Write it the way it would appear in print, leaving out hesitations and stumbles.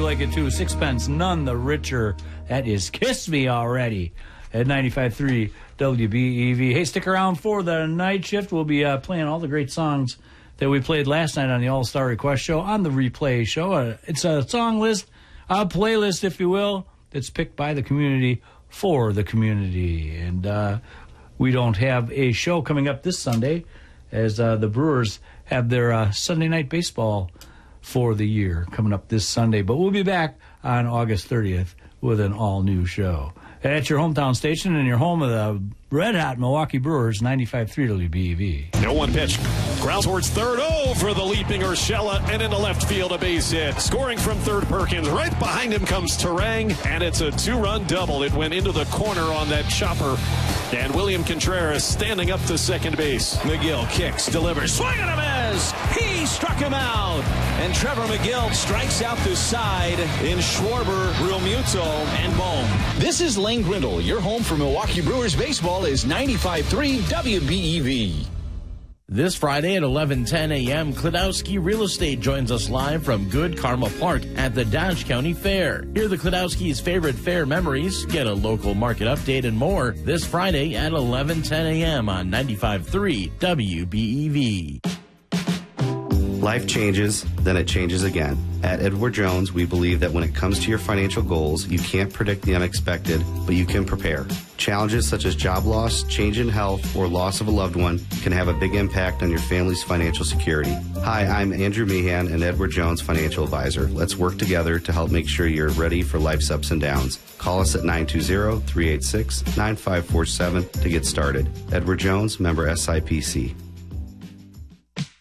like it too. Sixpence, none the richer. That is Kiss Me Already at 95.3 WBEV. Hey, stick around for the night shift. We'll be playing all the great songs that we played last night on the All-Star Request Show, on the Replay Show. It's a song list, a playlist, if you will, that's picked by the community for the community. And we don't have a show coming up this Sunday, as the Brewers have their Sunday night baseball for the year coming up this Sunday. But we'll be back on August 30th with an all-new show. At your hometown station and your home of the red-hot Milwaukee Brewers, 95.3 WBEV. 0-1 pitch. Ground towards third. Oh, for the leaping Urshela, and into left field, a base hit. Scoring from third, Perkins. Right behind him comes Terang, and it's a two-run double. It went into the corner on that chopper. And William Contreras standing up to second base. McGill kicks, delivers, swing and a miss. He struck him out. And Trevor McGill strikes out the side in Schwarber, Realmuto, and Bohm. This is Lane Grindle. Your home for Milwaukee Brewers baseball is 95.3 WBEV. This Friday at 11:10 a.m., Klodowski Real Estate joins us live from Good Karma Park at the Dodge County Fair. Hear the Klodowski's favorite fair memories, get a local market update, and more this Friday at 11:10 a.m. on 95.3 WBEV. Life changes, then it changes again. At Edward Jones, we believe that when it comes to your financial goals, you can't predict the unexpected, but you can prepare. Challenges such as job loss, change in health, or loss of a loved one can have a big impact on your family's financial security. Hi, I'm Andrew Meehan, an Edward Jones financial advisor. Let's work together to help make sure you're ready for life's ups and downs. Call us at 920-386-9547 to get started. Edward Jones, member SIPC.